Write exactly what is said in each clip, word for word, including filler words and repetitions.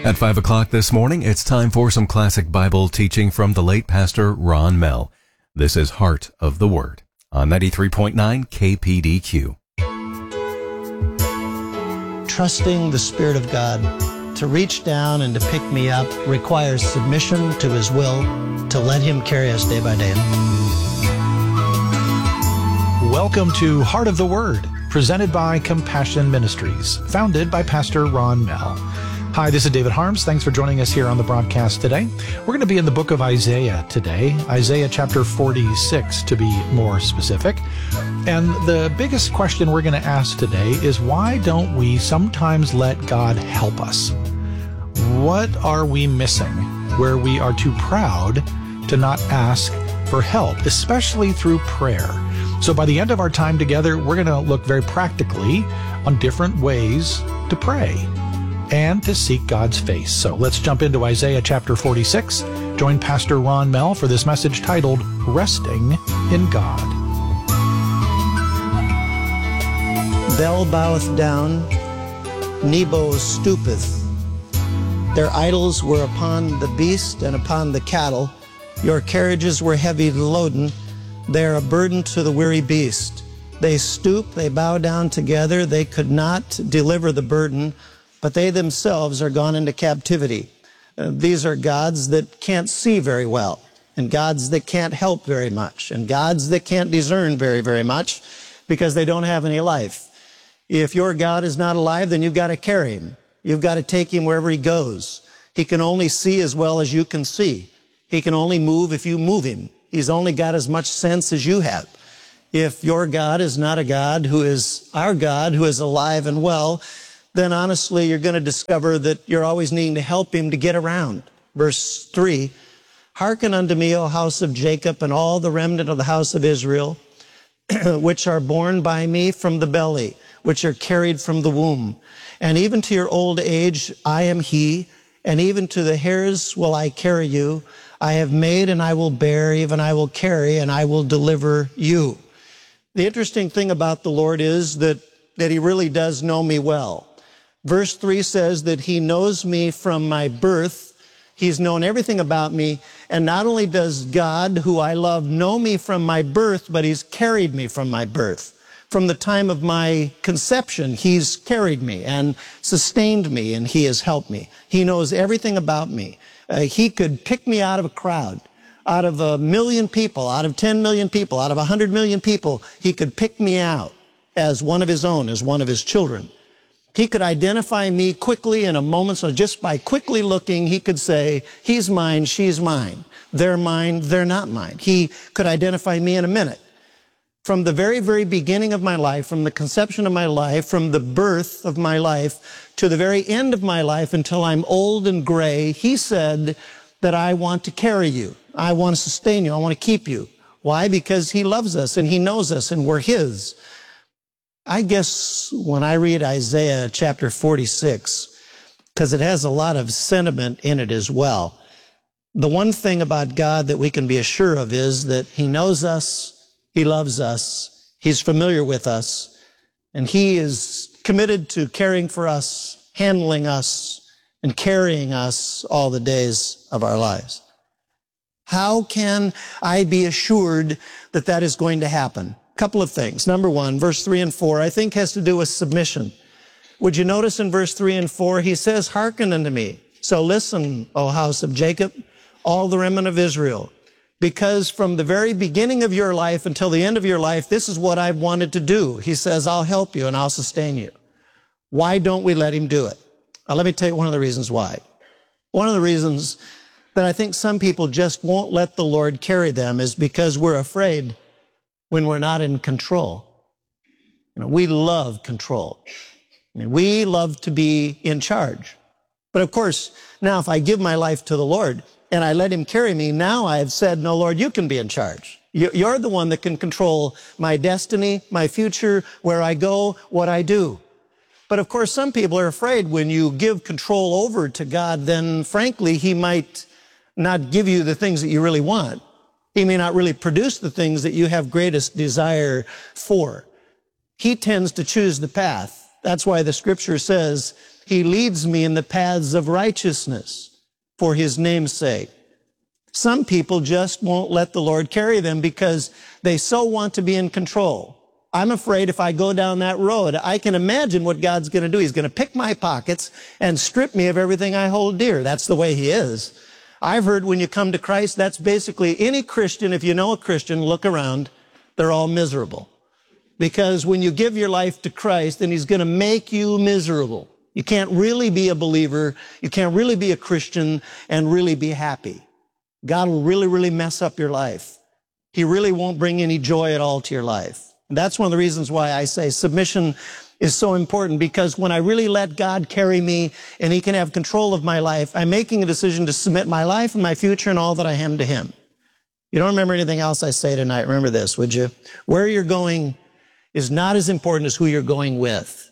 At five o'clock this morning, it's time for some classic Bible teaching from the late Pastor Ron Mell. This is Heart of the Word on ninety-three point nine K P D Q. Trusting the Spirit of God to reach down and to pick me up requires submission to His will, to let Him carry us day by day. Welcome to Heart of the Word, presented by Compassion Ministries, founded by Pastor Ron Mell. Hi, this is David Harms. Thanks for joining us here on the broadcast today. We're going to be in the book of Isaiah today, Isaiah chapter forty-six to be more specific. And the biggest question we're going to ask today is, why don't we sometimes let God help us? What are we missing where we are too proud to not ask for help, especially through prayer? So by the end of our time together, we're going to look very practically on different ways to pray and to seek God's face. So let's jump into Isaiah chapter forty-six. Join Pastor Ron Mell for this message titled, Resting in God. Bel boweth down, Nebo stoopeth. Their idols were upon the beast and upon the cattle. Your carriages were heavy loaden. They are a burden to the weary beast. They stoop, they bow down together. They could not deliver the burden, but they themselves are gone into captivity. Uh, these are gods that can't see very well, and gods that can't help very much, and gods that can't discern very, very much because they don't have any life. If your God is not alive, then you've got to carry him. You've got to take him wherever he goes. He can only see as well as you can see. He can only move if you move him. He's only got as much sense as you have. If your God is not a God who is our God, who is alive and well, then honestly, you're going to discover that you're always needing to help him to get around. Verse three, hearken unto me, O house of Jacob, and all the remnant of the house of Israel, which are born by me from the belly, which are carried from the womb. And even to your old age, I am he, and even to the hairs will I carry you. I have made and I will bear, even I will carry, and I will deliver you. The interesting thing about the Lord is that, that he really does know me well. Verse three says that he knows me from my birth. He's known everything about me. And not only does God, who I love, know me from my birth, but he's carried me from my birth. From the time of my conception, he's carried me and sustained me, and he has helped me. He knows everything about me. Uh, he could pick me out of a crowd, out of a million people, out of ten million people, out of a hundred million people. He could pick me out as one of his own, as one of his children. He could identify me quickly in a moment. So just by quickly looking, he could say, he's mine, she's mine. They're mine, they're not mine. He could identify me in a minute. From the very, very beginning of my life, from the conception of my life, from the birth of my life to the very end of my life until I'm old and gray, he said that I want to carry you. I want to sustain you. I want to keep you. Why? Because he loves us and he knows us and we're his. I guess when I read Isaiah chapter forty-six, because it has a lot of sentiment in it as well, the one thing about God that we can be assured of is that he knows us, he loves us, he's familiar with us, and he is committed to caring for us, handling us, and carrying us all the days of our lives. How can I be assured that that is going to happen? Couple of things. Number one, verse three and four, I think has to do with submission. Would you notice in verse three and four, he says, hearken unto me. So listen, O house of Jacob, all the remnant of Israel, because from the very beginning of your life until the end of your life, this is what I've wanted to do. He says, I'll help you and I'll sustain you. Why don't we let him do it? Now, let me tell you one of the reasons why. One of the reasons that I think some people just won't let the Lord carry them is because we're afraid when we're not in control. You know, we love control. I mean, we love to be in charge. But of course, now if I give my life to the Lord and I let him carry me, now I have said, no, Lord, you can be in charge. You're the one that can control my destiny, my future, where I go, what I do. But of course, some people are afraid when you give control over to God, then frankly, he might not give you the things that you really want. He may not really produce the things that you have greatest desire for. He tends to choose the path That's why the scripture says, he leads me in the paths of righteousness for his name's sake. Some people just won't let the Lord carry them because they so want to be in control. I'm afraid if I go down that road, I can imagine what God's going to do. He's going to pick my pockets and strip me of everything I hold dear. That's the way he is. I've heard when you come to Christ, that's basically any Christian, if you know a Christian, look around, they're all miserable. Because when you give your life to Christ, then he's going to make you miserable. You can't really be a believer, you can't really be a Christian and really be happy. God will really, really mess up your life. He really won't bring any joy at all to your life. And that's one of the reasons why I say submission is so important, because when I really let God carry me and he can have control of my life, I'm making a decision to submit my life and my future and all that I am to him. You don't remember anything else I say tonight, remember this, would you? Where you're going is not as important as who you're going with.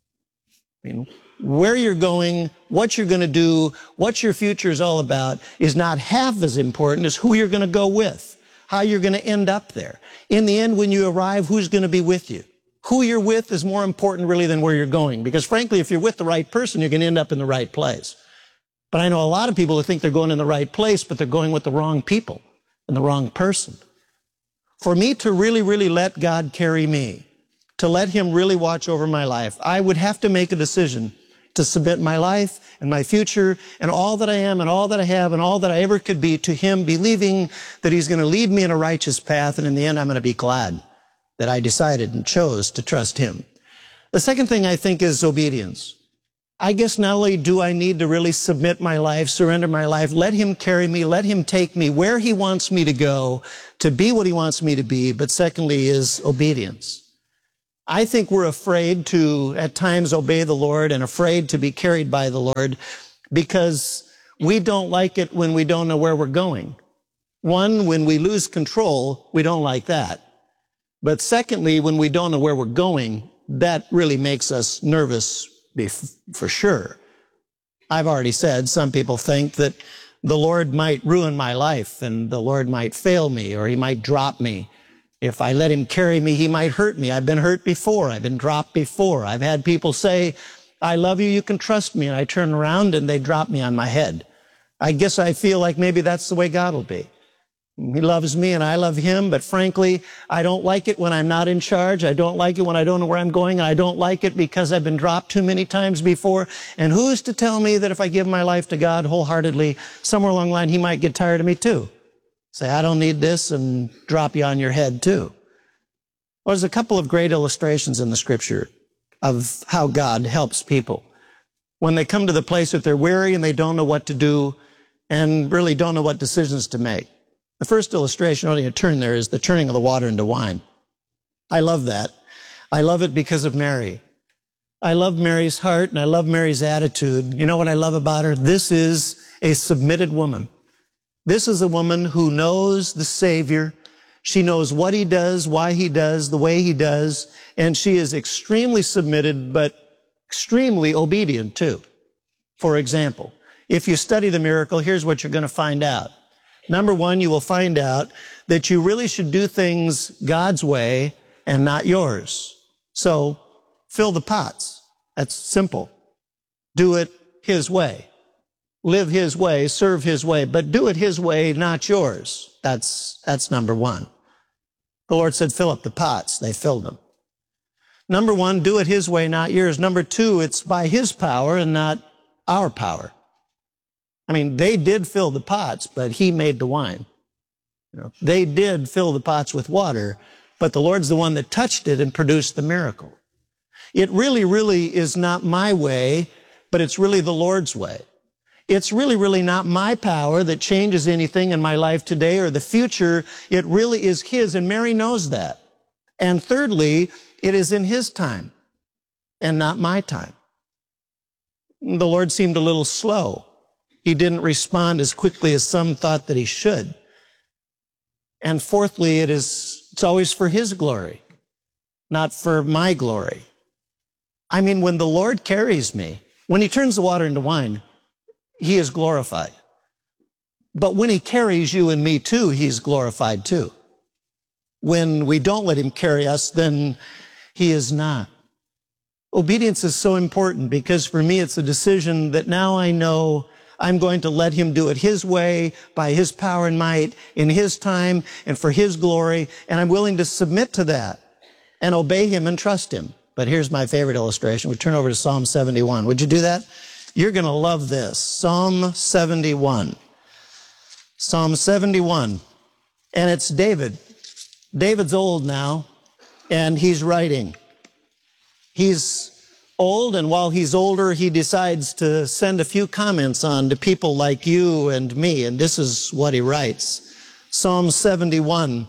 I mean, where you're going, what you're going to do, what your future is all about is not half as important as who you're going to go with, how you're going to end up there. In the end, when you arrive, who's going to be with you? Who you're with is more important really than where you're going, because frankly, if you're with the right person, you're going to end up in the right place. But I know a lot of people who think they're going in the right place, but they're going with the wrong people and the wrong person. For me to really, really let God carry me, to let him really watch over my life, I would have to make a decision to submit my life and my future and all that I am and all that I have and all that I ever could be to him, believing that he's going to lead me in a righteous path, and in the end I'm going to be glad that I decided and chose to trust him. The second thing I think is obedience. I guess not only do I need to really submit my life, surrender my life, let him carry me, let him take me where he wants me to go, to be what he wants me to be, but secondly is obedience. I think we're afraid to, at times, obey the Lord and afraid to be carried by the Lord because we don't like it when we don't know where we're going. One, when we lose control, we don't like that. But secondly, when we don't know where we're going, that really makes us nervous for sure. I've already said some people think that the Lord might ruin my life and the Lord might fail me or he might drop me. If I let him carry me, he might hurt me. I've been hurt before. I've been dropped before. I've had people say, I love you, you can trust me. And I turn around and they drop me on my head. I guess I feel like maybe that's the way God will be. He loves me and I love him, but frankly, I don't like it when I'm not in charge. I don't like it when I don't know where I'm going. I don't like it because I've been dropped too many times before. And who's to tell me that if I give my life to God wholeheartedly, somewhere along the line, he might get tired of me too. Say, I don't need this, and drop you on your head too. Well, there's a couple of great illustrations in the scripture of how God helps people when they come to the place that they're weary and they don't know what to do and really don't know what decisions to make. The first illustration, only a turn there, is the turning of the water into wine. I love that. I love it because of Mary. I love Mary's heart and I love Mary's attitude. You know what I love about her? This is a submitted woman. This is a woman who knows the Savior. She knows what he does, why he does, the way he does, and she is extremely submitted, but extremely obedient too. For example, if you study the miracle, here's what you're going to find out. Number one, you will find out that you really should do things God's way and not yours. So, fill the pots. That's simple. Do it his way. Live his way, serve his way, but do it his way, not yours. That's, that's number one. The Lord said, fill up the pots. They filled them. Number one, do it his way, not yours. Number two, it's by his power and not our power. I mean, they did fill the pots, but he made the wine. You know, they did fill the pots with water, but the Lord's the one that touched it and produced the miracle. It really, really is not my way, but it's really the Lord's way. It's really, really not my power that changes anything in my life today or the future. It really is his, and Mary knows that. And thirdly, it is in his time and not my time. The Lord seemed a little slow. He didn't respond as quickly as some thought that he should. And fourthly, it is, it's always for his glory, not for my glory. I mean, when the Lord carries me, when he turns the water into wine, he is glorified. But when he carries you and me too, he's glorified too. When we don't let him carry us, then he is not. Obedience is so important because for me it's a decision that now I know I'm going to let him do it his way, by his power and might, in his time, and for his glory, and I'm willing to submit to that and obey him and trust him. But here's my favorite illustration. We turn over to Psalm seventy-one. Would you do that? You're going to love this. Psalm seventy-one. Psalm seventy-one. And it's David. David's old now, and he's writing. He's old, and while he's older, he decides to send a few comments on to people like you and me, and this is what he writes. Psalm seventy-one,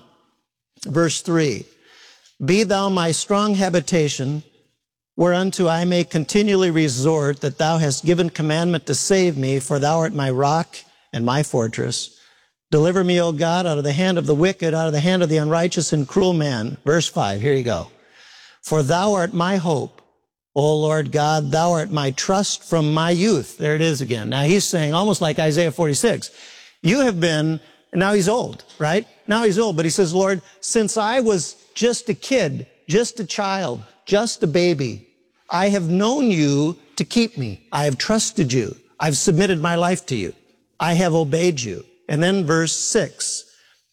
verse three. Be thou my strong habitation, whereunto I may continually resort, that thou hast given commandment to save me, for thou art my rock and my fortress. Deliver me, O God, out of the hand of the wicked, out of the hand of the unrighteous and cruel man. Verse five, here you go. For thou art my hope, O Lord God, thou art my trust from my youth. There it is again. Now he's saying, almost like Isaiah forty-six, you have been, and now he's old, right? Now he's old, but he says, Lord, since I was just a kid, just a child, just a baby, I have known you to keep me. I have trusted you. I've submitted my life to you. I have obeyed you. And then verse six,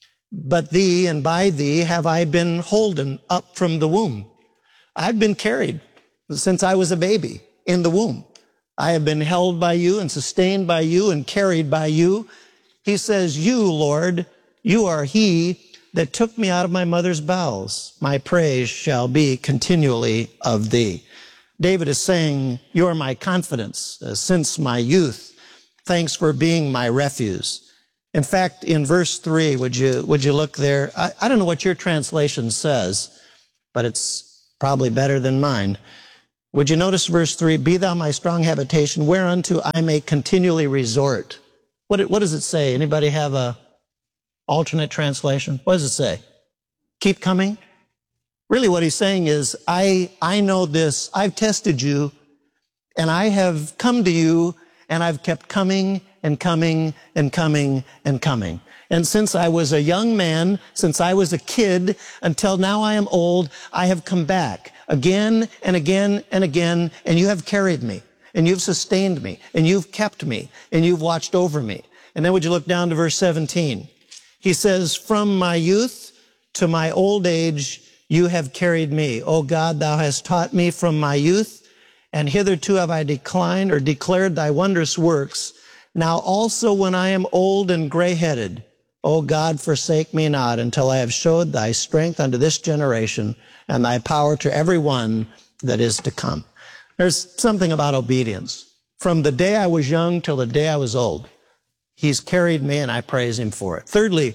but thee and by thee have I been holden up from the womb. I've been carried since I was a baby in the womb. I have been held by you and sustained by you and carried by you. He says, you, Lord, you are he that took me out of my mother's bowels. My praise shall be continually of thee. David is saying, you are my confidence uh, since my youth. Thanks for being my refuge. In fact, in verse three, would you, would you look there? I, I don't know what your translation says, but it's probably better than mine. Would you notice verse three? Be thou my strong habitation, whereunto I may continually resort. What, what does it say? Anybody have a alternate translation? What does it say? Keep coming? Really what he's saying is, I, I know this, I've tested you, and I have come to you, and I've kept coming and coming and coming and coming. And since I was a young man, since I was a kid, until now I am old, I have come back again and again and again, and you have carried me, and you've sustained me, and you've kept me, and you've watched over me. And then would you look down to verse seventeen? He says, from my youth to my old age, you have carried me. O God, thou hast taught me from my youth, and hitherto have I declined or declared thy wondrous works. Now also when I am old and gray-headed, O God, forsake me not until I have showed thy strength unto this generation and thy power to every one that is to come. There's something about obedience. From the day I was young till the day I was old, he's carried me and I praise him for it. Thirdly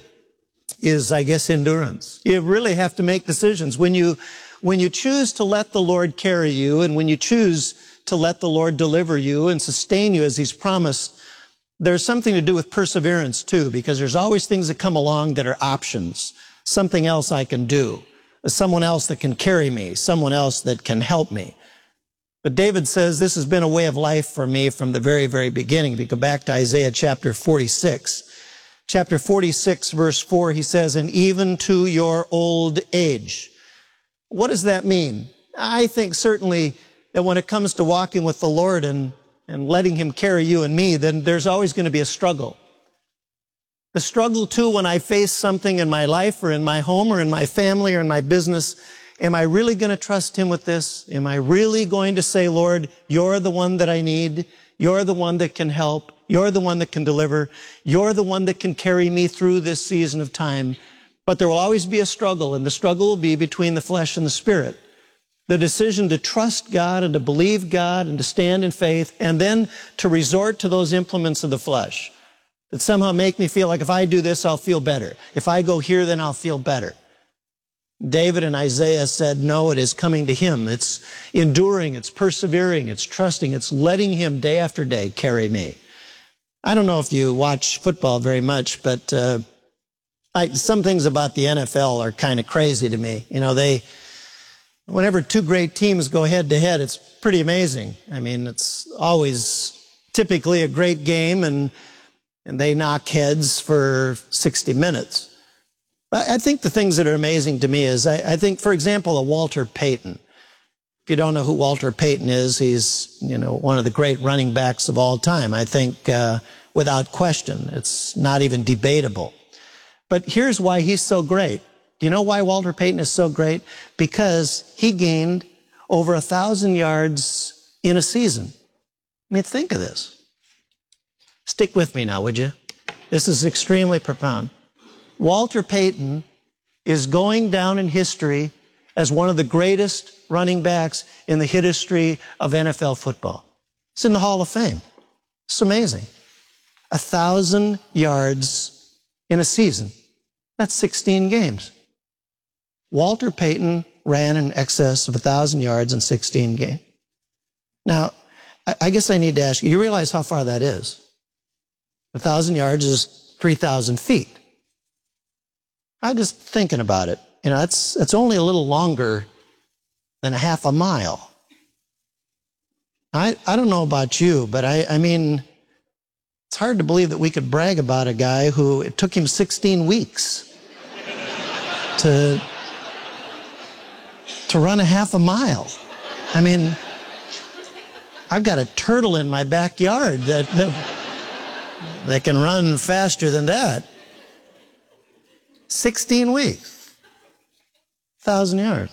is, I guess, endurance. You really have to make decisions. When you, when you choose to let the Lord carry you and when you choose to let the Lord deliver you and sustain you as he's promised, there's something to do with perseverance too, because there's always things that come along that are options. Something else I can do. Someone else that can carry me. Someone else that can help me. But David says this has been a way of life for me from the very, very beginning. If you go back to Isaiah chapter forty-six. Chapter forty-six, verse four, he says, and even to your old age. What does that mean? I think certainly that when it comes to walking with the Lord and and letting him carry you and me, then there's always going to be a struggle. The struggle, too, when I face something in my life or in my home or in my family or in my business, am I really going to trust him with this? Am I really going to say, Lord, you're the one that I need. You're the one that can help. You're the one that can deliver. You're the one that can carry me through this season of time. But there will always be a struggle, and the struggle will be between the flesh and the spirit. The decision to trust God and to believe God and to stand in faith and then to resort to those implements of the flesh that somehow make me feel like if I do this, I'll feel better. If I go here, then I'll feel better. David and Isaiah said, no, it is coming to him. It's enduring, it's persevering, it's trusting, it's letting him day after day carry me. I don't know if you watch football very much, but uh, I, some things about the N F L are kind of crazy to me. You know, they... Whenever two great teams go head-to-head, it's pretty amazing. I mean, it's always typically a great game, and and they knock heads for sixty minutes. But I think the things that are amazing to me is, I, I think, for example, a Walter Payton. If you don't know who Walter Payton is, he's, you know, one of the great running backs of all time. I think, uh, without question, it's not even debatable. But here's why he's so great. Do you know why Walter Payton is so great? Because he gained over a thousand yards in a season. I mean, think of this. Stick with me now, would you? This is extremely profound. Walter Payton is going down in history as one of the greatest running backs in the history of N F L football. It's in the Hall of Fame. It's amazing. A thousand yards in a season. That's sixteen games. Walter Payton ran in excess of a thousand yards in sixteen games. Now, I guess I need to ask you, you realize how far that is? A thousand yards is three thousand feet. I'm just thinking about it. You know, it's, it's only a little longer than a half a mile. I, I don't know about you, but I, I mean, it's hard to believe that we could brag about a guy who it took him sixteen weeks to, to run a half a mile. I mean, I've got a turtle in my backyard that, that, that can run faster than that. sixteen weeks. Thousand yards.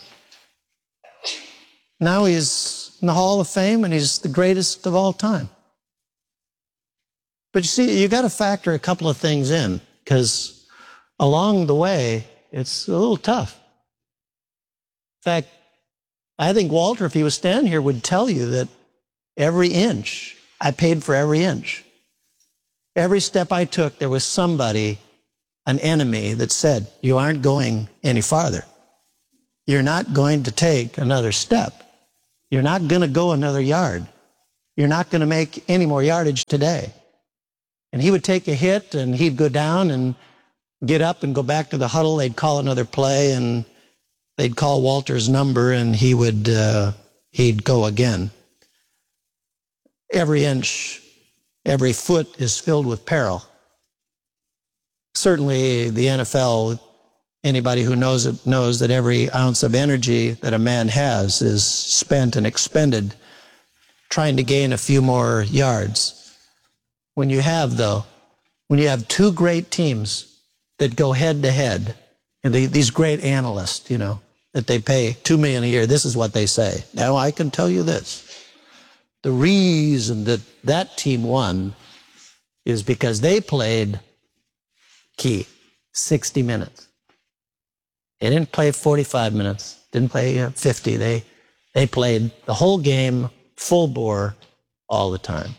Now he's in the Hall of Fame and he's the greatest of all time. But you see, you got to factor a couple of things in, because along the way, it's a little tough. In fact, I think Walter, if he was standing here, would tell you that every inch, I paid for every inch. Every step I took, there was somebody, an enemy, that said, you aren't going any farther. You're not going to take another step. You're not going to go another yard. You're not going to make any more yardage today. And he would take a hit, and he'd go down and get up and go back to the huddle. They'd call another play, and they'd call Walter's number, and he would, uh, he'd go again. Every inch, every foot is filled with peril. Certainly the N F L, anybody who knows it knows that every ounce of energy that a man has is spent and expended trying to gain a few more yards. When you have, though, when you have two great teams that go head to head, and they, these great analysts, you know, that they pay two million dollars a year, this is what they say. Now, I can tell you this. The reason that that team won is because they played key, sixty minutes. They didn't play forty-five minutes, didn't play uh, fifty. They, they played the whole game, full bore, all the time.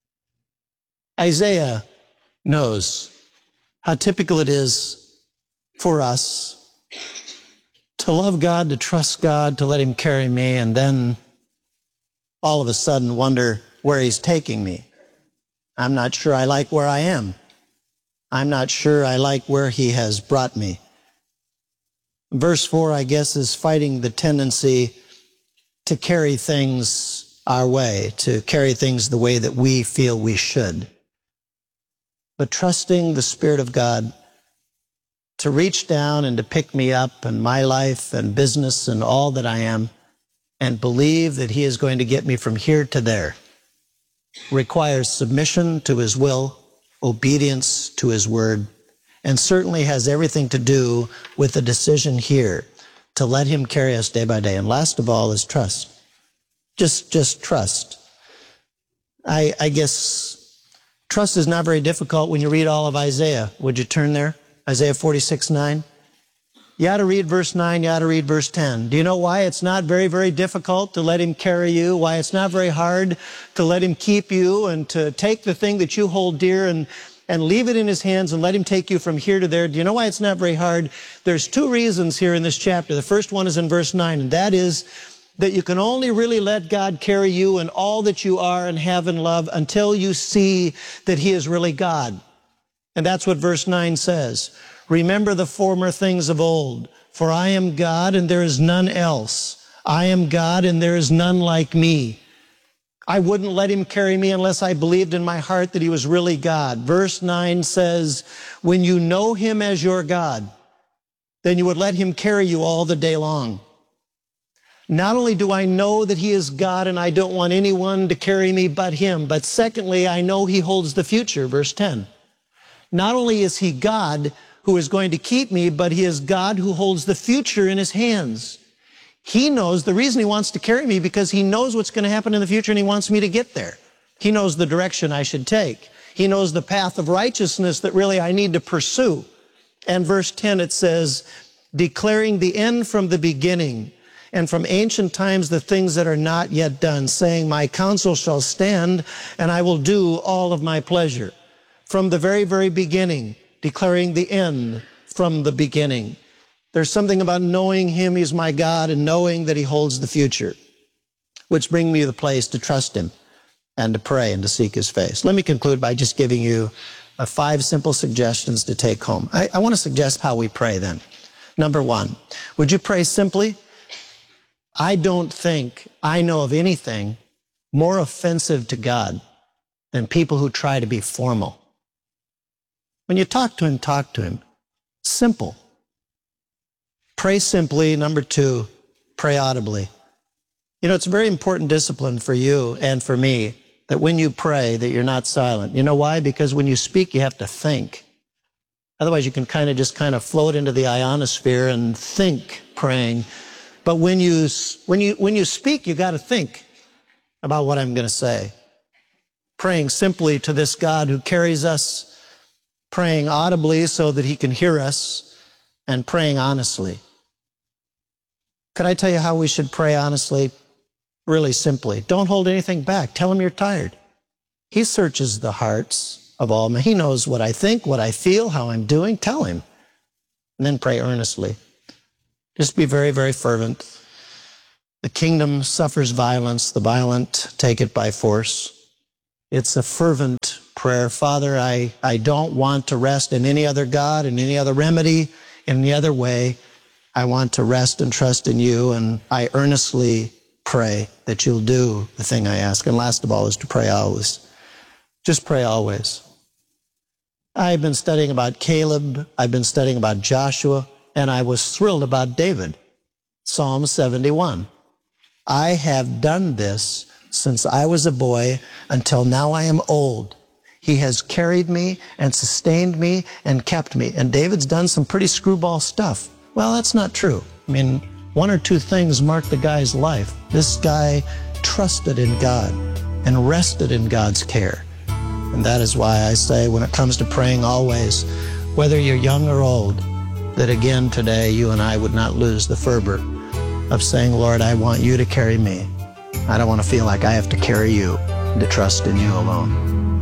Isaiah knows how typical it is for us to love God, to trust God, to let him carry me, and then all of a sudden wonder where he's taking me. I'm not sure I like where I am. I'm not sure I like where he has brought me. Verse four, I guess, is fighting the tendency to carry things our way, to carry things the way that we feel we should. But trusting the Spirit of God to reach down and to pick me up in my life and business and all that I am, and believe that he is going to get me from here to there, requires submission to his will, obedience to his word, and certainly has everything to do with the decision here to let him carry us day by day. And last of all is trust. Just, just trust. I, I guess trust is not very difficult when you read all of Isaiah. Would you turn there? Isaiah forty-six nine. You ought to read verse nine, you ought to read verse ten. Do you know why it's not very, very difficult to let him carry you? Why it's not very hard to let him keep you and to take the thing that you hold dear and, and leave it in his hands and let him take you from here to there? Do you know why it's not very hard? There's two reasons here in this chapter. The first one is in verse nine, and that is that you can only really let God carry you and all that you are and have and love until you see that he is really God. And that's what verse nine says. Remember the former things of old, for I am God and there is none else. I am God and there is none like me. I wouldn't let him carry me unless I believed in my heart that he was really God. Verse nine says, when you know him as your God, then you would let him carry you all the day long. Not only do I know that he is God and I don't want anyone to carry me but him, but secondly, I know he holds the future, verse ten. Not only is he God who is going to keep me, but he is God who holds the future in his hands. He knows the reason he wants to carry me because he knows what's going to happen in the future and he wants me to get there. He knows the direction I should take. He knows the path of righteousness that really I need to pursue. And verse ten, it says, declaring the end from the beginning, and from ancient times the things that are not yet done, saying, my counsel shall stand, and I will do all of my pleasure. From the very, very beginning, declaring the end from the beginning. There's something about knowing him, he's my God, and knowing that he holds the future, which brings me to the place to trust him and to pray and to seek his face. Let me conclude by just giving you uh, five simple suggestions to take home. I, I want to suggest how we pray then. Number one, would you pray simply? I don't think I know of anything more offensive to God than people who try to be formal. When you talk to him, talk to him. Simple. Pray simply. Number two, pray audibly. You know, it's a very important discipline for you and for me that when you pray that you're not silent. You know why? Because when you speak, you have to think. Otherwise, you can kind of just kind of float into the ionosphere and think praying. But when you, when you, when you speak, you got to think about what I'm going to say. Praying simply to this God who carries us, praying audibly so that he can hear us, and praying honestly. Could I tell you how we should pray honestly? Really simply. Don't hold anything back. Tell him you're tired. He searches the hearts of all men. He knows what I think, what I feel, how I'm doing. Tell him. And then pray earnestly. Just be very, very fervent. The kingdom suffers violence. The violent take it by force. It's a fervent prayer. Father, I, I don't want to rest in any other God, in any other remedy, in any other way. I want to rest and trust in you, and I earnestly pray that you'll do the thing I ask. And last of all is to pray always. Just pray always. I've been studying about Caleb. I've been studying about Joshua. And I was thrilled about David. Psalm seventy-one. I have done this since I was a boy until now I am old. He has carried me and sustained me and kept me. And David's done some pretty screwball stuff. Well, that's not true. I mean, one or two things marked the guy's life. This guy trusted in God and rested in God's care. And that is why I say when it comes to praying always, whether you're young or old, that again today you and I would not lose the fervor of saying, Lord, I want you to carry me. I don't want to feel like I have to carry you and to trust in you alone.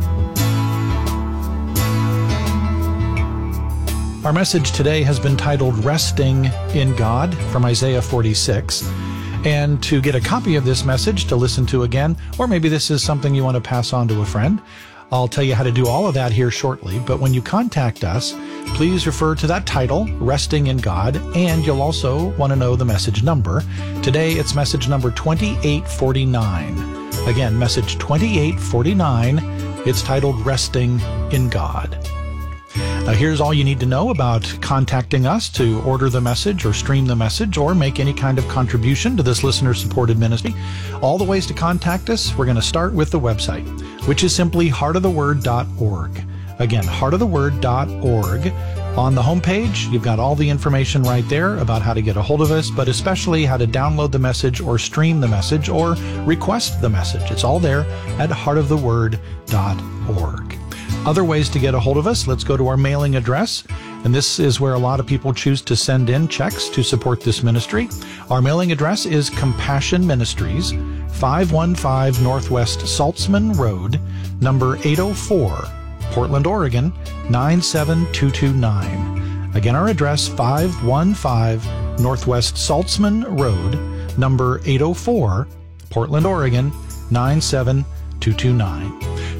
Our message today has been titled Resting in God from Isaiah forty-six. And to get a copy of this message to listen to again, or maybe this is something you want to pass on to a friend, I'll tell you how to do all of that here shortly. But when you contact us, please refer to that title, Resting in God, and you'll also want to know the message number. Today, it's message number twenty-eight forty-nine. Again, message twenty-eight forty-nine. It's titled Resting in God. Now, here's all you need to know about contacting us to order the message or stream the message or make any kind of contribution to this listener-supported ministry. All the ways to contact us, we're going to start with the website, which is simply heart of the word dot org. Again, heart of the word dot org. On the homepage, you've got all the information right there about how to get a hold of us, but especially how to download the message or stream the message or request the message. It's all there at heart of the word dot org. Other ways to get a hold of us, let's go to our mailing address. And this is where a lot of people choose to send in checks to support this ministry. Our mailing address is Compassion Ministries, five one five Northwest Saltzman Road, number eight oh four, Portland, Oregon, nine seven two two nine. Again, our address, five one five Northwest Saltzman Road, number eight oh four, Portland, Oregon, nine seven two two nine.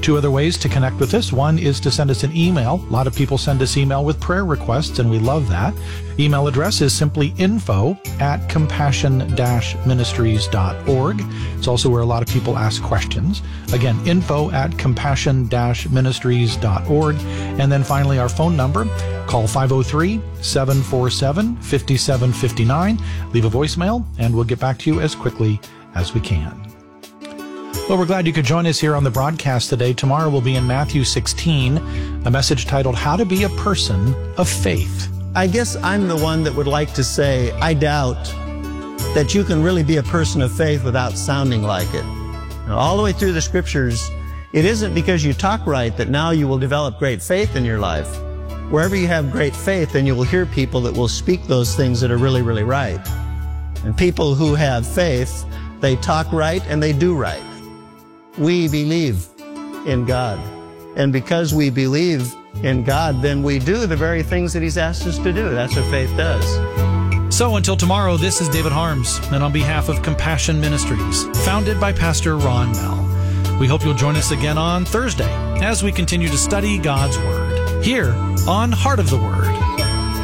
Two other ways to connect with us. One is to send us an email. A lot of people send us email with prayer requests, and we love that. Email address is simply info at compassion ministries dot org. It's also where a lot of people ask questions. Again, info at compassion ministries dot org. And then finally, our phone number. Call five oh three, seven four seven, five seven five nine. Leave a voicemail, and we'll get back to you as quickly as we can. Well, we're glad you could join us here on the broadcast today. Tomorrow we'll be in Matthew sixteen, a message titled, How to Be a Person of Faith. I guess I'm the one that would like to say, I doubt that you can really be a person of faith without sounding like it. Now, all the way through the scriptures, it isn't because you talk right that now you will develop great faith in your life. Wherever you have great faith, then you will hear people that will speak those things that are really, really right. And people who have faith, they talk right and they do right. We believe in God. And because we believe in God, then we do the very things that He's asked us to do. That's what faith does. So until tomorrow, this is David Harms, and on behalf of Compassion Ministries, founded by Pastor Ron Mell, we hope you'll join us again on Thursday as we continue to study God's Word here on Heart of the Word.